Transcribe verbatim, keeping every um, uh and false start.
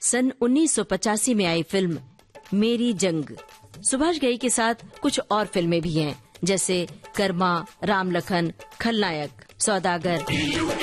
सन उन्नीस सौ पचासी में आई फिल्म मेरी जंग। सुभाष घई के साथ कुछ और फिल्में भी हैं, जैसे कर्मा, राम लखन, खलनायक, सौदागर।